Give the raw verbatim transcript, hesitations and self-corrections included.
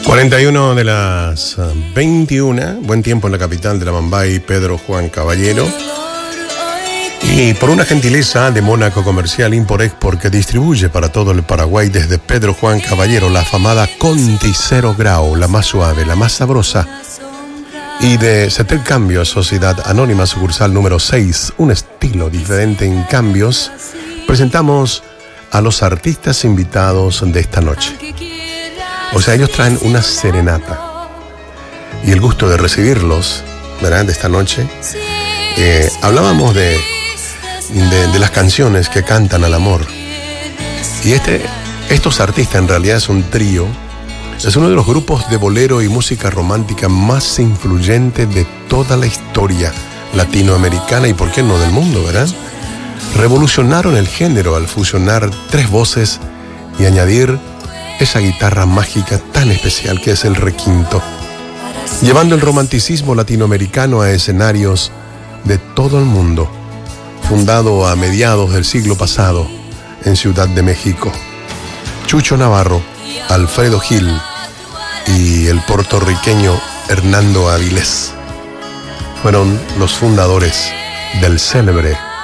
cuarenta y uno de las veintiuna, buen tiempo en la capital de la Mambay, Pedro Juan Caballero. Y por una gentileza de Mónaco Comercial Import-Export, que distribuye para todo el Paraguay desde Pedro Juan Caballero la afamada Conti Cero Grau, la más suave, la más sabrosa. Y de Cetel Cambios, Sociedad Anónima, sucursal número seis, un estilo diferente en cambios, presentamos a los artistas invitados de esta noche. O sea, ellos traen una serenata. Y el gusto de recibirlos, ¿verdad?, de esta noche. Eh, hablábamos de, de, de las canciones que cantan al amor. Y este, estos artistas en realidad es un trío. Es uno de los grupos de bolero y música romántica más influyentes de toda la historia latinoamericana y, por qué no, del mundo, ¿verdad? Revolucionaron el género al fusionar tres voces y añadir esa guitarra mágica tan especial que es el requinto, llevando el romanticismo latinoamericano a escenarios de todo el mundo. Fundado a mediados del siglo pasado en Ciudad de México, Chucho Navarro, Alfredo Gil y el puertorriqueño Hernando Avilés fueron los fundadores del célebre